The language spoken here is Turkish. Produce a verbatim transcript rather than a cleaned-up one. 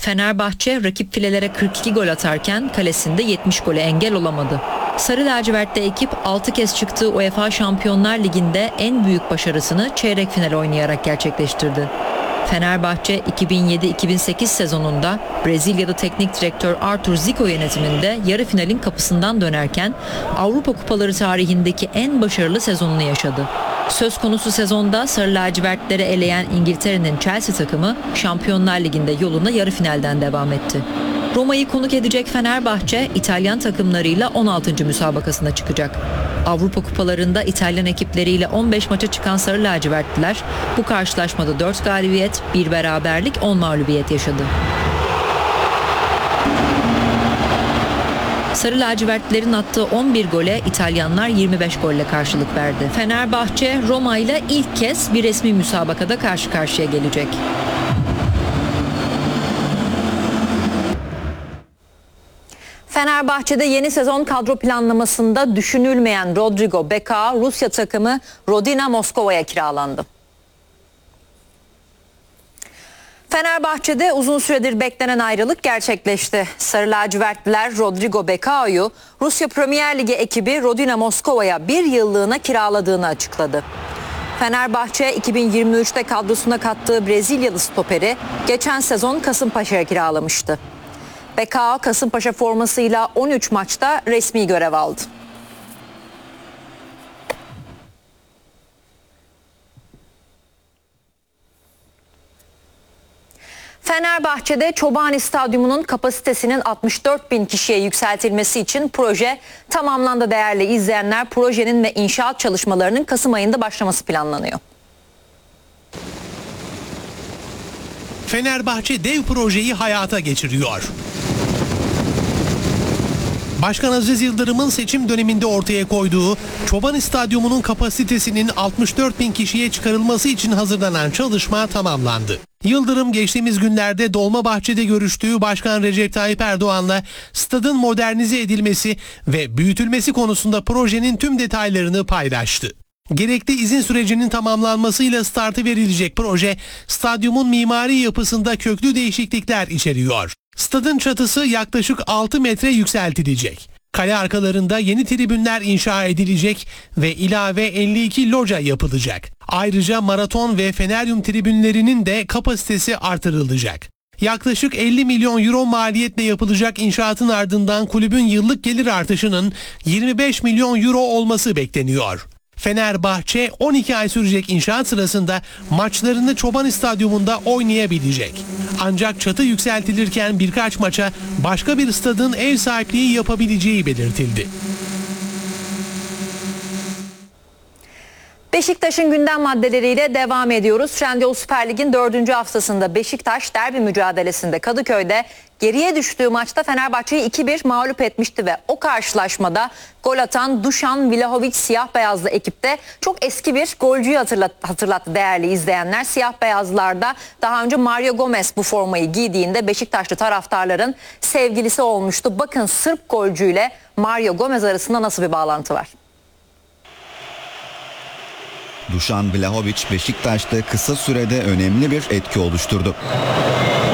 Fenerbahçe rakip filelere kırk iki gol atarken kalesinde yetmiş gole engel olamadı. Sarı lacivertli ekip altı kez çıktığı UEFA Şampiyonlar Ligi'nde en büyük başarısını çeyrek final oynayarak gerçekleştirdi. Fenerbahçe iki bin yedi iki bin sekiz sezonunda Brezilyalı teknik direktör Arthur Zico yönetiminde yarı finalin kapısından dönerken Avrupa Kupaları tarihindeki en başarılı sezonunu yaşadı. Söz konusu sezonda sarı lacivertleri eleyen İngiltere'nin Chelsea takımı Şampiyonlar Ligi'nde yoluna yarı finalden devam etti. Roma'yı konuk edecek Fenerbahçe, İtalyan takımlarıyla on altıncı müsabakasına çıkacak. Avrupa Kupalarında İtalyan ekipleriyle on beş maça çıkan sarı lacivertliler bu karşılaşmada dört galibiyet, bir beraberlik, on mağlubiyet yaşadı. Sarı lacivertlerin attığı on bir gole İtalyanlar yirmi beş golle karşılık verdi. Fenerbahçe, Roma ile ilk kez bir resmi müsabakada karşı karşıya gelecek. Fenerbahçe'de yeni sezon kadro planlamasında düşünülmeyen Rodrigo Becao, Rusya takımı Rodina Moskova'ya kiralandı. Fenerbahçe'de uzun süredir beklenen ayrılık gerçekleşti. Sarı lacivertliler Rodrigo Becao'yu Rusya Premier Ligi ekibi Rodina Moskova'ya bir yıllığına kiraladığını açıkladı. Fenerbahçe iki bin yirmi üçte kadrosuna kattığı Brezilyalı stoperi geçen sezon Kasımpaşa'ya kiralamıştı. Becao Kasımpaşa formasıyla on üç maçta resmi görev aldı. Fenerbahçe'de Çobani Stadyumu'nun kapasitesinin altmış dört bin kişiye yükseltilmesi için proje tamamlandı değerli izleyenler. Projenin ve inşaat çalışmalarının Kasım ayında başlaması planlanıyor. Fenerbahçe dev projeyi hayata geçiriyor. Başkan Aziz Yıldırım'ın seçim döneminde ortaya koyduğu Çobani Stadyumu'nun kapasitesinin altmış dört bin kişiye çıkarılması için hazırlanan çalışma tamamlandı. Yıldırım geçtiğimiz günlerde Dolmabahçe'de görüştüğü Başkan Recep Tayyip Erdoğan'la stadın modernize edilmesi ve büyütülmesi konusunda projenin tüm detaylarını paylaştı. Gerekli izin sürecinin tamamlanmasıyla startı verilecek proje, stadyumun mimari yapısında köklü değişiklikler içeriyor. Stadın çatısı yaklaşık altı metre yükseltilecek. Kale arkalarında yeni tribünler inşa edilecek ve ilave elli iki loca yapılacak. Ayrıca maraton ve feneryum tribünlerinin de kapasitesi artırılacak. Yaklaşık elli milyon euro maliyetle yapılacak inşaatın ardından kulübün yıllık gelir artışının yirmi beş milyon euro olması bekleniyor. Fenerbahçe on iki ay sürecek inşaat sırasında maçlarını Çobani Stadyumu'nda oynayabilecek. Ancak çatı yükseltilirken birkaç maça başka bir stadın ev sahipliği yapabileceği belirtildi. Beşiktaş'ın gündem maddeleriyle devam ediyoruz. Trendyol Süper Lig'in dördüncü haftasında Beşiktaş derbi mücadelesinde Kadıköy'de geriye düştüğü maçta Fenerbahçe'yi iki bir mağlup etmişti ve o karşılaşmada gol atan Dušan Vlahović siyah beyazlı ekipte çok eski bir golcüyü hatırlat, hatırlattı değerli izleyenler. Siyah beyazlarda daha önce Mario Gomez bu formayı giydiğinde Beşiktaşlı taraftarların sevgilisi olmuştu. Bakın Sırp golcüyle Mario Gomez arasında nasıl bir bağlantı var? Dušan Vlahović Beşiktaş'ta kısa sürede önemli bir etki oluşturdu.